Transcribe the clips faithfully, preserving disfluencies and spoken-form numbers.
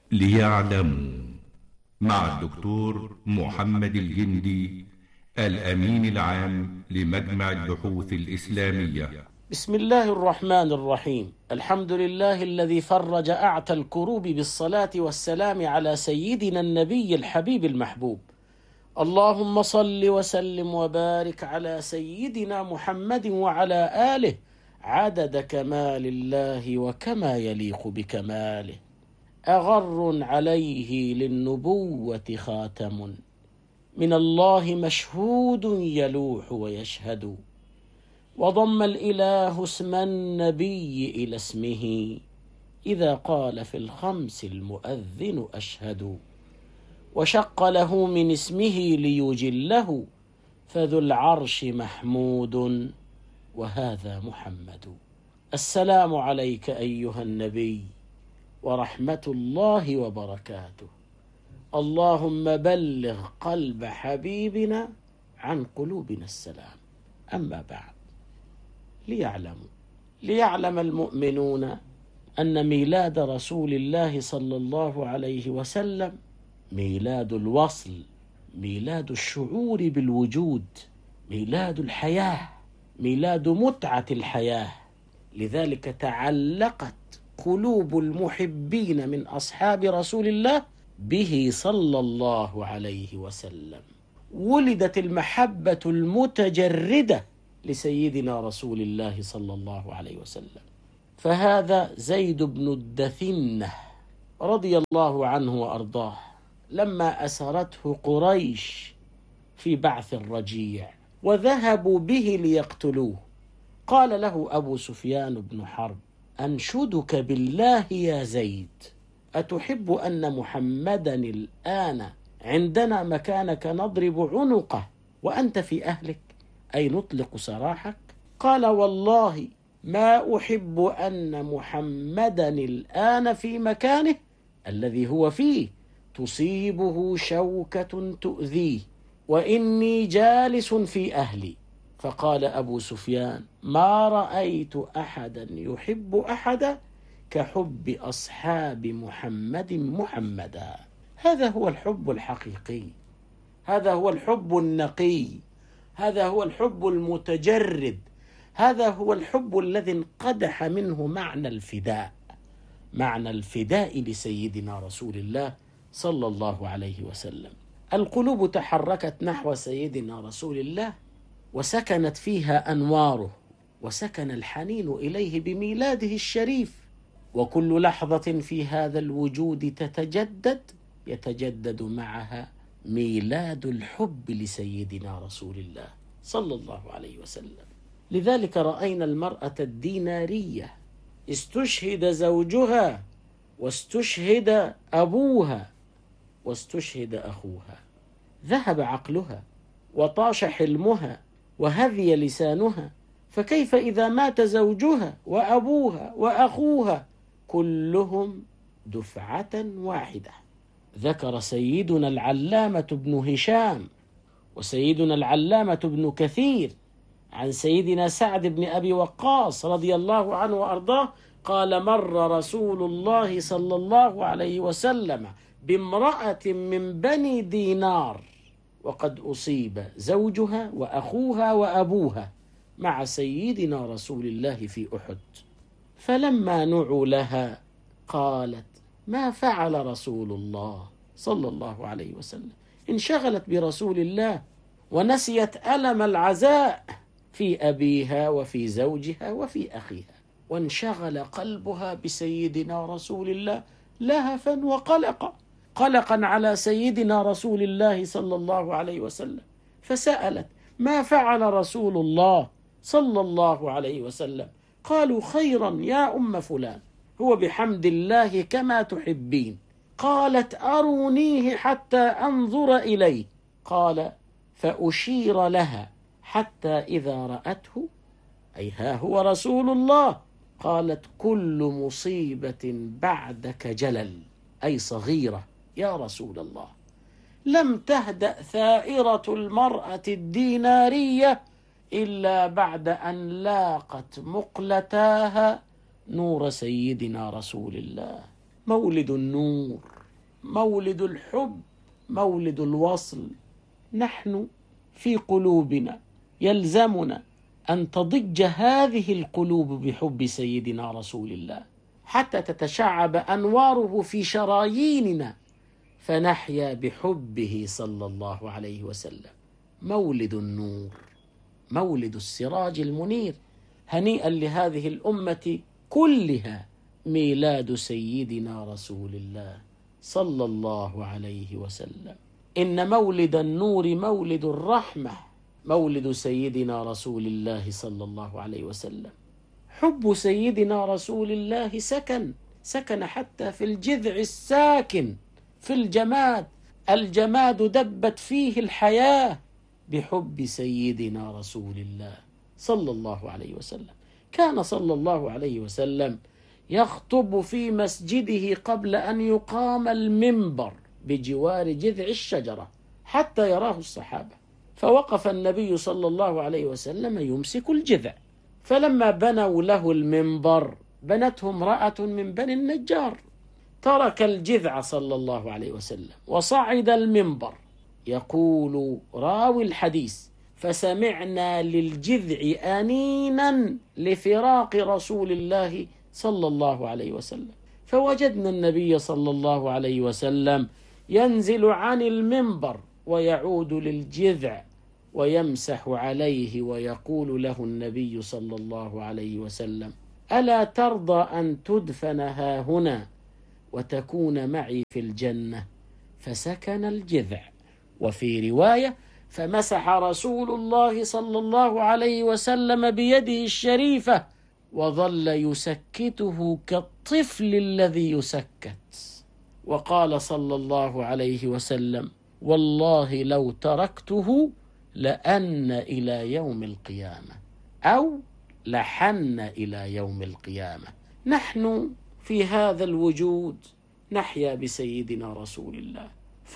ليعلموا، مع الدكتور محمد الجندي، الأمين العام لمجمع البحوث الإسلامية. بسم الله الرحمن الرحيم. الحمد لله الذي فرج أعتى الكروب بالصلاة والسلام على سيدنا النبي الحبيب المحبوب. اللهم صل وسلم وبارك على سيدنا محمد وعلى آله عدد كمال الله وكما يليق بكماله. أغر عليه للنبوة خاتم، من الله مشهود يلوح ويشهد. وضم الإله اسم النبي إلى اسمه، إذا قال في الخمس المؤذن أشهد. وشق له من اسمه ليجله، فذو العرش محمود وهذا محمد. السلام عليك أيها النبي ورحمة الله وبركاته. اللهم بلغ قلب حبيبنا عن قلوبنا السلام. أما بعد، ليعلموا ليعلم المؤمنون أن ميلاد رسول الله صلى الله عليه وسلم ميلاد الوصل، ميلاد الشعور بالوجود، ميلاد الحياة، ميلاد متعة الحياة. لذلك تعلقت قلوب المحبين من أصحاب رسول الله به صلى الله عليه وسلم. ولدت المحبة المتجردة لسيدنا رسول الله صلى الله عليه وسلم. فهذا زيد بن الدثنة رضي الله عنه وأرضاه، لما أسرته قريش في بعث الرجيع وذهبوا به ليقتلوه، قال له أبو سفيان بن حرب: أنشدك بالله يا زيد، أتحب أن محمدا الآن عندنا مكانك نضرب عنقه وأنت في أهلك، أي نطلق سراحك؟ قال: والله ما أحب أن محمدا الآن في مكانه الذي هو فيه تصيبه شوكة تؤذيه، وإني جالس في أهلي. فقال أبو سفيان: ما رأيت أحدا يحب أحدا كحب أصحاب محمد محمدا. هذا هو الحب الحقيقي، هذا هو الحب النقي، هذا هو الحب المتجرد، هذا هو الحب الذي انقدح منه معنى الفداء، معنى الفداء لسيدنا رسول الله صلى الله عليه وسلم. القلوب تحركت نحو سيدنا رسول الله، وسكنت فيها أنواره، وسكن الحنين إليه بميلاده الشريف. وكل لحظة في هذا الوجود تتجدد، يتجدد معها ميلاد الحب لسيدنا رسول الله صلى الله عليه وسلم. لذلك رأينا المرأة الدينارية استشهد زوجها، واستشهد أبوها، واستشهد أخوها. ذهب عقلها وطاش حلمها وهذي لسانها، فكيف إذا مات زوجها وأبوها وأخوها كلهم دفعة واحدة؟ ذكر سيدنا العلامة بن هشام وسيدنا العلامة بن كثير عن سيدنا سعد بن أبي وقاص رضي الله عنه وأرضاه قال: مر رسول الله صلى الله عليه وسلم بامرأة من بني دينار وقد أصيب زوجها وأخوها وأبوها مع سيدنا رسول الله في أحد، فلما نعوا لها قالت: ما فعل رسول الله صلى الله عليه وسلم؟ انشغلت برسول الله ونسيت ألم العزاء في أبيها وفي زوجها وفي أخيها، وانشغل قلبها بسيدنا رسول الله لهفا وقلقا، قلقا على سيدنا رسول الله صلى الله عليه وسلم. فسألت: ما فعل رسول الله صلى الله عليه وسلم؟ قالوا: خيرا يا أم فلان، هو بحمد الله كما تحبين. قالت: أرونيه حتى أنظر إليه. قال: فأشير لها حتى إذا رأته، أي ها هو رسول الله، قالت: كل مصيبة بعدك جلل، أي صغيرة يا رسول الله. لم تهدأ ثائرة المرأة الدينارية إلا بعد أن لاقت مقلتاها نور سيدنا رسول الله. مولد النور، مولد الحب، مولد الوصل. نحن في قلوبنا يلزمنا أن تضج هذه القلوب بحب سيدنا رسول الله حتى تتشعب أنواره في شراييننا، فنحيا بحبه صلى الله عليه وسلم. مولد النور، مولد السراج المنير. هنيئا لهذه الأمة كلها ميلاد سيدنا رسول الله صلى الله عليه وسلم. إن مولد النور مولد الرحمة، مولد سيدنا رسول الله صلى الله عليه وسلم. حب سيدنا رسول الله سكن، سكن حتى في الجذع الساكن، في الجماد. الجماد دبت فيه الحياة بحب سيدنا رسول الله صلى الله عليه وسلم. كان صلى الله عليه وسلم يخطب في مسجده قبل أن يقام المنبر بجوار جذع الشجرة حتى يراه الصحابة، فوقف النبي صلى الله عليه وسلم يمسك الجذع، فلما بنوا له المنبر بنته امرأة من بني النجار، ترك الجذع صلى الله عليه وسلم وصعد المنبر. يقول راوي الحديث: فسمعنا للجذع أنينا لفراق رسول الله صلى الله عليه وسلم، فوجدنا النبي صلى الله عليه وسلم ينزل عن المنبر ويعود للجذع ويمسح عليه، ويقول له النبي صلى الله عليه وسلم: ألا ترضى أن تدفن هاهنا وتكون معي في الجنة؟ فسكن الجذع. وفي رواية: فمسح رسول الله صلى الله عليه وسلم بيده الشريفة وظل يسكته كالطفل الذي يسكت، وقال صلى الله عليه وسلم: والله لو تركته لأن إلى يوم القيامة، أو لحن إلى يوم القيامة. نحن في هذا الوجود نحيا بسيدنا رسول الله،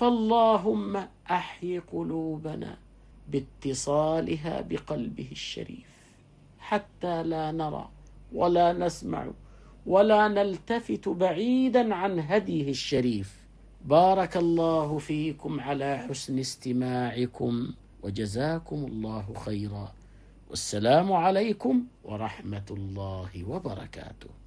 فاللهم أحيي قلوبنا باتصالها بقلبه الشريف حتى لا نرى ولا نسمع ولا نلتفت بعيدا عن هديه الشريف. بارك الله فيكم على حسن استماعكم، وجزاكم الله خيرا، والسلام عليكم ورحمة الله وبركاته.